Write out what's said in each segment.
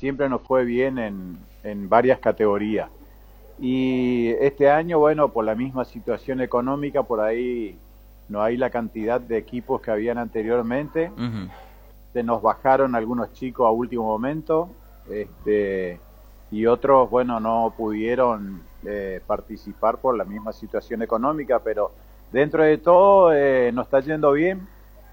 siempre nos fue bien en varias categorías. Y este año, bueno, por la misma situación económica, por ahí no hay la cantidad de equipos que habían anteriormente. Ujú. Se nos bajaron algunos chicos a último momento, y otros, bueno, no pudieron participar por la misma situación económica, pero dentro de todo nos está yendo bien.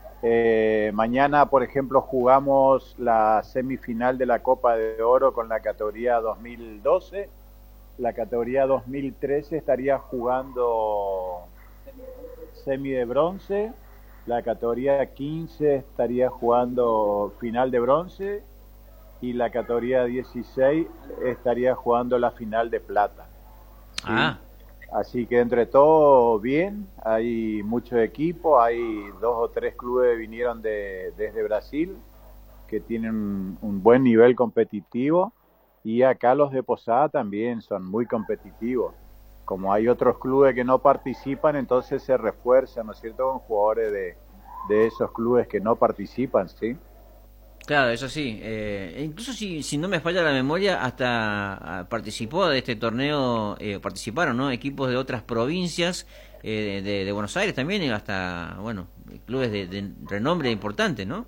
Mañana, por ejemplo, jugamos la semifinal de la Copa de Oro con la categoría 2012. La categoría 2013 estaría jugando semi de bronce. La categoría 15 estaría jugando final de bronce. Y la categoría 16 estaría jugando la final de plata. ¿Sí? Ah, Así que entre todo bien, hay muchos equipos, hay dos o tres clubes que vinieron desde Brasil que tienen un buen nivel competitivo, y acá los de Posada también son muy competitivos. Como hay otros clubes que no participan, entonces se refuerzan, ¿no es cierto?, con jugadores de esos clubes que no participan, ¿sí? claro, eso sí. E incluso si no me falla la memoria, hasta participó de este torneo, participaron, ¿no? Equipos de otras provincias, de Buenos Aires también, y hasta, bueno, clubes de renombre importante, ¿no?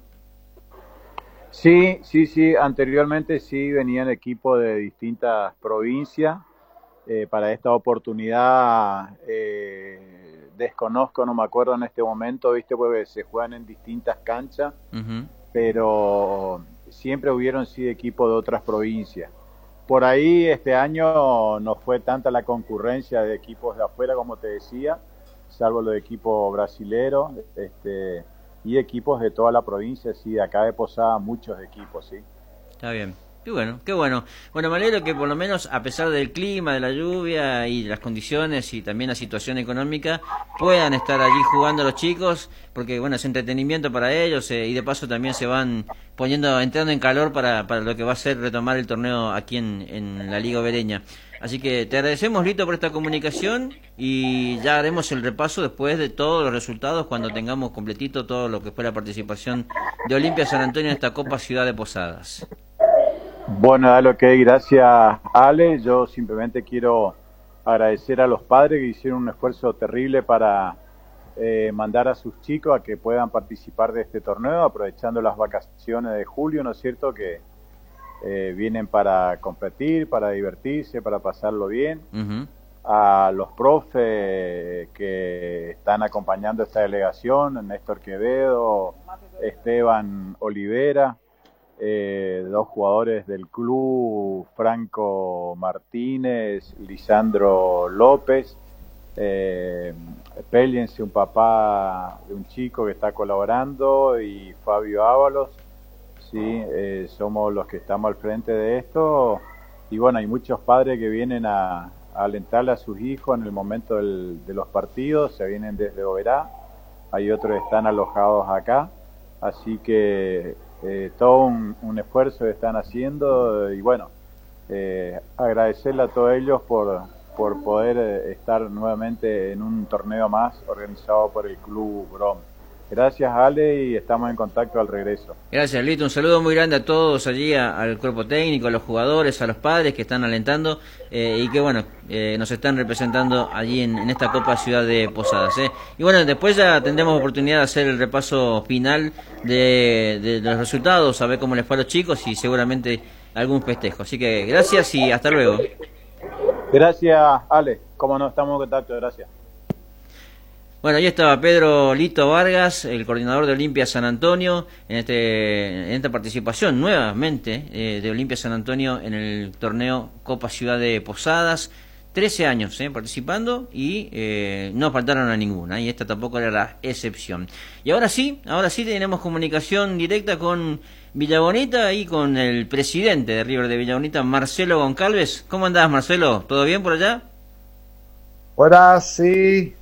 Sí, sí, sí, anteriormente sí venían equipos de distintas provincias. Para esta oportunidad desconozco, no me acuerdo en este momento, viste, porque se juegan en distintas canchas, Ujú. pero siempre hubieron sí equipos de otras provincias. Por ahí este año no fue tanta la concurrencia de equipos de afuera, como te decía, salvo los equipos brasileros, y equipos de toda la provincia, sí, de acá de Posada muchos equipos, sí. Está bien. Qué bueno, qué bueno. Bueno, me alegro que por lo menos, a pesar del clima, de la lluvia y de las condiciones y también la situación económica, puedan estar allí jugando los chicos, porque bueno, es entretenimiento para ellos, y de paso también se van entrando en calor para lo que va a ser retomar el torneo aquí en la Liga Obereña. Así que te agradecemos, Lito, por esta comunicación y ya haremos el repaso después de todos los resultados cuando tengamos completito todo lo que fue la participación de Olimpia San Antonio en esta Copa Ciudad de Posadas. Bueno, dale, ok, gracias Ale. Yo simplemente quiero agradecer a los padres que hicieron un esfuerzo terrible para mandar a sus chicos a que puedan participar de este torneo, aprovechando las vacaciones de julio, ¿no es cierto? Que vienen para competir, para divertirse, para pasarlo bien. Ujú. A los profes que están acompañando esta delegación, Néstor Quevedo, Esteban Olivera, dos jugadores del club, Franco Martínez, Lisandro López, eh, Péliense, un papá de un chico que está colaborando, y Fabio Ábalos, sí, somos los que estamos al frente de esto. Y bueno, hay muchos padres que vienen a alentarle a sus hijos en el momento de los partidos, se vienen desde Oberá, hay otros que están alojados acá, así que todo un esfuerzo que están haciendo. Y bueno, agradecerle a todos ellos por poder estar nuevamente en un torneo más organizado por el Club Brom. Gracias Ale, y estamos en contacto al regreso. Gracias, Lito. Un saludo muy grande a todos allí, al cuerpo técnico, a los jugadores, a los padres que están alentando y que, bueno, nos están representando allí en esta Copa Ciudad de Posadas. Y bueno, después ya tendremos oportunidad de hacer el repaso final de los resultados, a ver cómo les fue a los chicos y seguramente algún festejo. Así que gracias y hasta luego. Gracias Ale, como no, estamos en contacto, gracias. Bueno, ahí estaba Pedro Lito Vargas, el coordinador de Olimpia San Antonio, en esta participación nuevamente de Olimpia San Antonio en el torneo Copa Ciudad de Posadas. 13 años participando y no faltaron a ninguna, y esta tampoco era la excepción. Y ahora sí tenemos comunicación directa con Villabonita y con el presidente de River de Villabonita, Marcelo Goncalves. ¿Cómo andás, Marcelo? ¿Todo bien por allá? Hola, sí,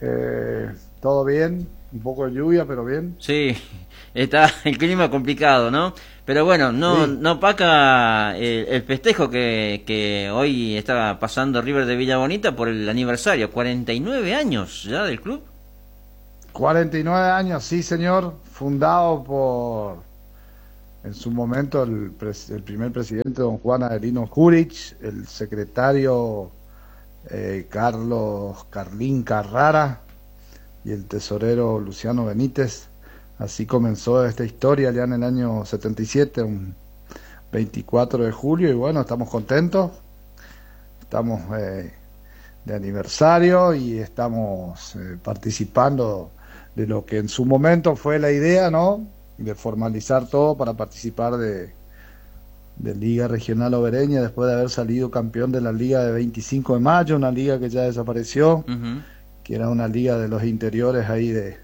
todo bien, un poco de lluvia, pero bien. Sí, está el clima complicado, ¿no? Pero bueno, Sí, no opaca el festejo que hoy está pasando River de Villa Bonita por el aniversario, 49 años ya del club. 49 años, sí, señor, fundado en su momento el primer presidente, don Juan Adelino Jurich, el secretario Carlos Carlín Carrara y el tesorero Luciano Benítez. Así comenzó esta historia ya en el año 77, un 24 de julio, y bueno, estamos contentos, estamos de aniversario y estamos participando de lo que en su momento fue la idea, ¿no?, de formalizar todo para participar de Liga Regional Obereña, después de haber salido campeón de la Liga de 25 de Mayo, una liga que ya desapareció, que era una liga de los interiores ahí de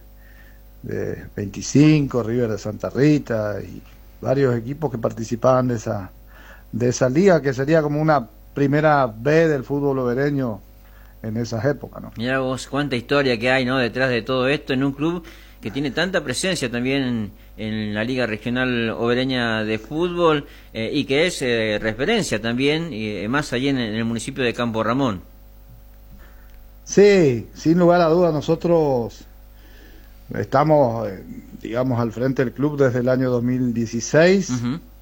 25, River de Santa Rita y varios equipos que participaban de esa liga, que sería como una primera B del fútbol obereño en esas épocas, ¿no? Mirá vos cuánta historia que hay, ¿no?, detrás de todo esto, en un club que tiene tanta presencia también en la Liga Regional Obereña de Fútbol, y que es referencia también, más allí en el municipio de Campo Ramón. Sí, sin lugar a dudas, nosotros estamos, digamos, al frente del club desde el año 2016,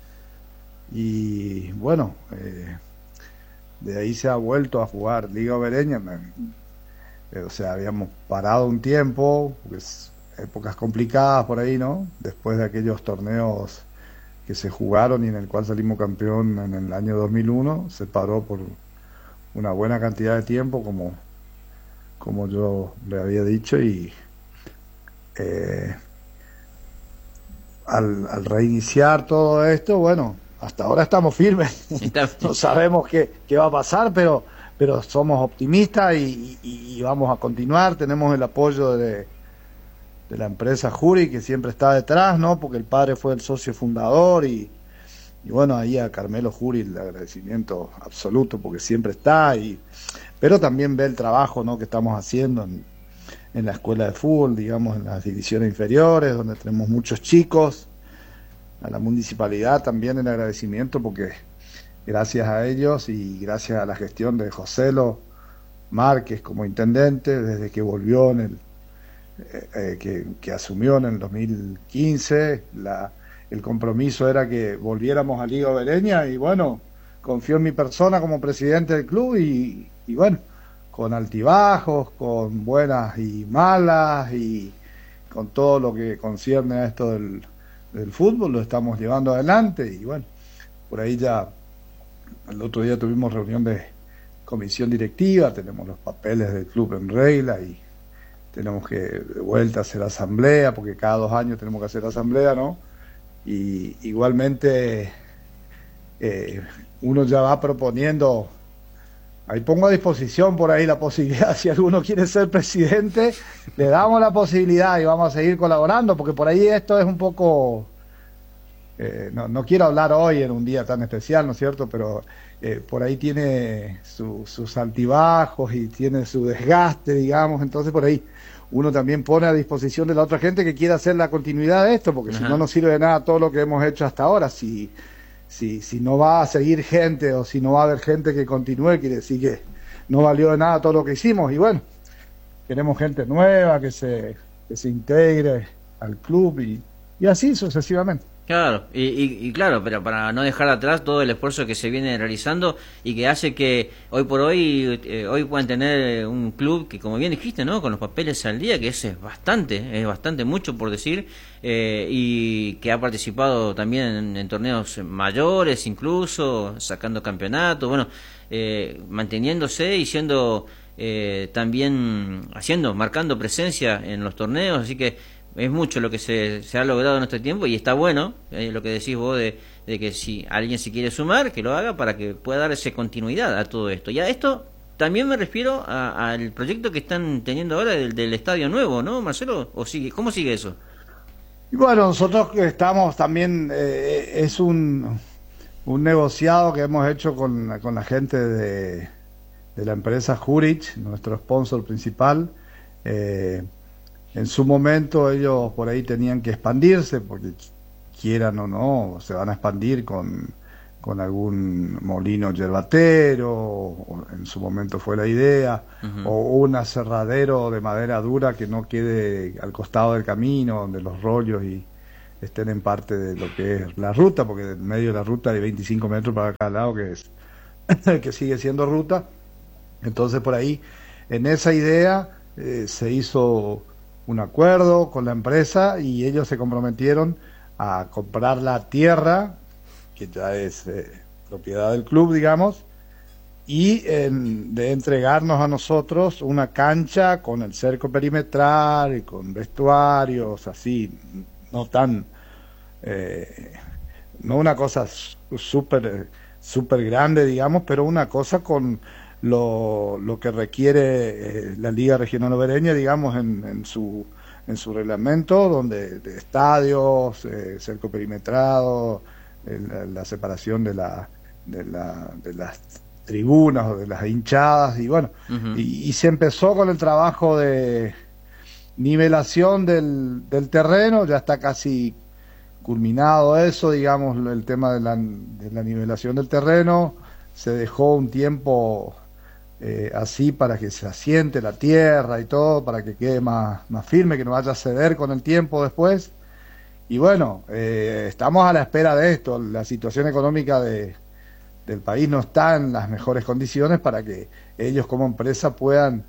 y bueno, de ahí se ha vuelto a jugar Liga Obereña. O sea, habíamos parado un tiempo, pues, épocas complicadas por ahí, ¿no? Después de aquellos torneos que se jugaron y en el cual salimos campeón en el año 2001, se paró por una buena cantidad de tiempo, como yo le había dicho, y al reiniciar todo esto, bueno, hasta ahora estamos firmes. No sabemos qué va a pasar, pero somos optimistas y vamos a continuar. Tenemos el apoyo de la empresa Juri, que siempre está detrás, ¿no?, porque el padre fue el socio fundador, y bueno, ahí a Carmelo Juri el agradecimiento absoluto, porque siempre está, pero también ve el trabajo, ¿no?, que estamos haciendo en la escuela de fútbol, digamos, en las divisiones inferiores, donde tenemos muchos chicos. A la municipalidad también el agradecimiento, porque gracias a ellos y gracias a la gestión de Joselo Márquez como intendente, desde que volvió que asumió en el 2015, el compromiso era que volviéramos a Liga Obereña, y bueno, confió en mi persona como presidente del club, y bueno, con altibajos, con buenas y malas, y con todo lo que concierne a esto del fútbol, lo estamos llevando adelante. Y bueno, por ahí ya el otro día tuvimos reunión de comisión directiva, tenemos los papeles del club en regla, y tenemos que de vuelta hacer asamblea, porque cada 2 años tenemos que hacer asamblea, ¿no? Y igualmente uno ya va proponiendo, ahí pongo a disposición por ahí la posibilidad, si alguno quiere ser presidente, le damos la posibilidad y vamos a seguir colaborando, porque por ahí esto es un poco, no quiero hablar hoy en un día tan especial, ¿no es cierto?, pero por ahí tiene sus altibajos y tiene su desgaste, digamos. Entonces por ahí uno también pone a disposición de la otra gente que quiera hacer la continuidad de esto, porque si no nos sirve de nada todo lo que hemos hecho hasta ahora. Si no va a seguir gente, o si no va a haber gente que continúe, quiere decir que no valió de nada todo lo que hicimos. Y bueno, queremos gente nueva que se integre al club, y así sucesivamente. Claro, y claro, pero para no dejar atrás todo el esfuerzo que se viene realizando y que hace que hoy por hoy puedan tener un club que, como bien dijiste, ¿no?, con los papeles al día, que es bastante mucho por decir, y que ha participado también en torneos mayores, incluso sacando campeonatos, bueno, manteniéndose y siendo también marcando presencia en los torneos, así que es mucho lo que se ha logrado en este tiempo, y está bueno lo que decís vos de que si alguien se quiere sumar, que lo haga para que pueda darse continuidad a todo esto. Y a esto también me refiero al proyecto que están teniendo ahora del estadio nuevo, ¿no, Marcelo? ¿Cómo sigue eso? Y bueno, nosotros estamos también, es un negociado que hemos hecho con la gente de la empresa Jurich, nuestro sponsor principal. En su momento ellos por ahí tenían que expandirse, porque quieran o no, se van a expandir con algún molino yerbatero, en su momento fue la idea, o un aserradero de madera dura que no quede al costado del camino, donde los rollos y estén en parte de lo que es la ruta, porque en medio de la ruta hay 25 metros para cada lado, que es que sigue siendo ruta. Entonces por ahí, en esa idea, se hizo un acuerdo con la empresa y ellos se comprometieron a comprar la tierra, que ya es propiedad del club, digamos, y de entregarnos a nosotros una cancha con el cerco perimetral y con vestuarios así, no tan, no una cosa súper grande, digamos, pero una cosa con lo que requiere la Liga Regional Obereña, digamos, en su reglamento, donde de estadios, cerco perimetrado, la separación de las tribunas o de las hinchadas, y bueno, y se empezó con el trabajo de nivelación del terreno, ya está casi culminado eso, digamos, el tema de la nivelación del terreno. Se dejó un tiempo así para que se asiente la tierra y todo, para que quede más firme, que no vaya a ceder con el tiempo después. Y bueno, estamos a la espera de esto. La situación económica del país no está en las mejores condiciones para que ellos como empresa puedan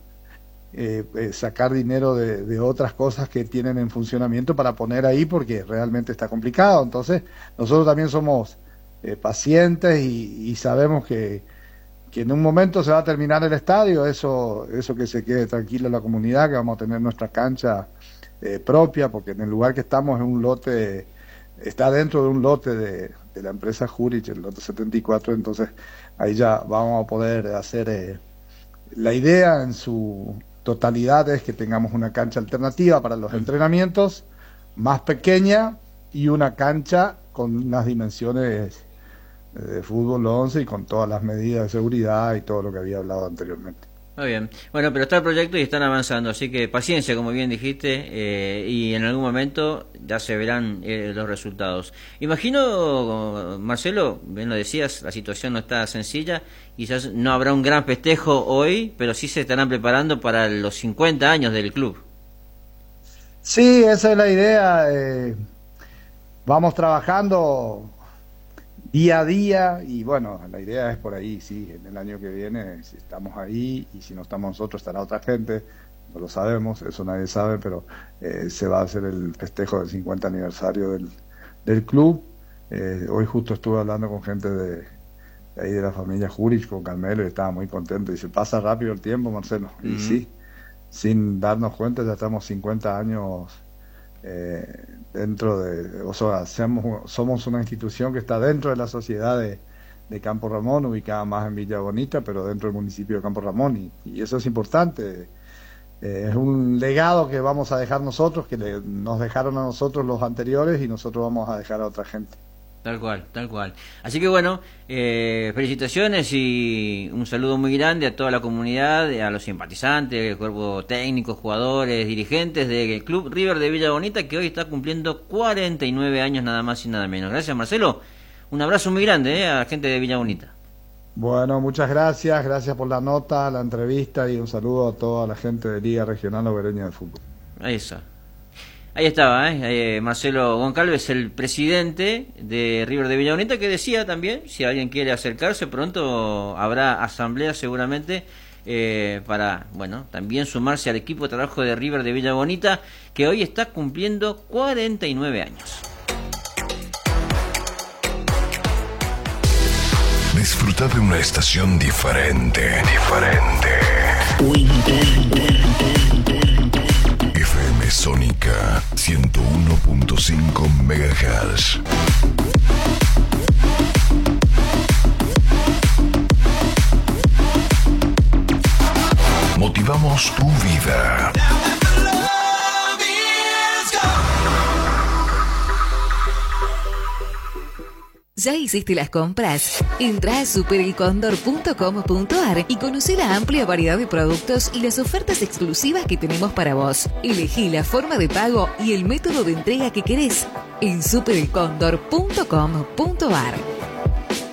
sacar dinero de otras cosas que tienen en funcionamiento para poner ahí, porque realmente está complicado. Entonces nosotros también somos pacientes y sabemos que en un momento se va a terminar el estadio, eso que se quede tranquila la comunidad, que vamos a tener nuestra cancha propia, porque en el lugar que estamos es un lote, está dentro de un lote de la empresa Jurich, el lote 74, entonces ahí ya vamos a poder hacer la idea en su totalidad es que tengamos una cancha alternativa para los entrenamientos, más pequeña, y una cancha con unas dimensiones de fútbol 11 y con todas las medidas de seguridad y todo lo que había hablado anteriormente. Muy bien. Bueno, pero está el proyecto y están avanzando, así que paciencia, como bien dijiste, y en algún momento ya se verán los resultados. Imagino, Marcelo, bien lo decías, la situación no está sencilla, quizás no habrá un gran festejo hoy, pero sí se estarán preparando para los 50 años del club. Sí, esa es la idea. Vamos trabajando día a día y bueno, la idea es por ahí, sí, en el año que viene, si estamos ahí y si no estamos nosotros estará otra gente, no lo sabemos, eso nadie sabe, pero se va a hacer el festejo del 50 aniversario del club. Hoy justo estuve hablando con gente de ahí de la familia Jurich, con Carmelo, y estaba muy contento, y se pasa rápido el tiempo, Marcelo, y sí, sin darnos cuenta ya estamos 50 años dentro o sea, somos una institución que está dentro de la sociedad de Campo Ramón, ubicada más en Villa Bonita, pero dentro del municipio de Campo Ramón, y eso es importante. Es un legado que vamos a dejar nosotros, que nos dejaron a nosotros los anteriores, y nosotros vamos a dejar a otra gente. Tal cual, tal cual. Así que bueno, felicitaciones y un saludo muy grande a toda la comunidad, a los simpatizantes, el cuerpo técnico, jugadores, dirigentes del Club River de Villa Bonita, que hoy está cumpliendo 49 años nada más y nada menos. Gracias, Marcelo. Un abrazo muy grande a la gente de Villa Bonita. Bueno, muchas gracias por la nota, la entrevista, y un saludo a toda la gente de Liga Regional Obereña de Fútbol. Ahí estaba, Marcelo Goncalves, el presidente de River de Villa Bonita, que decía también, si alguien quiere acercarse, pronto habrá asamblea seguramente para, bueno, también sumarse al equipo de trabajo de River de Villa Bonita, que hoy está cumpliendo 49 años. Disfruta de una estación diferente. FM Sónica 101.5 MHz. Motivamos tu vida. ¿Ya hiciste las compras? Entrá a superelcondor.com.ar y conoce la amplia variedad de productos y las ofertas exclusivas que tenemos para vos. Elegí la forma de pago y el método de entrega que querés en superelcondor.com.ar.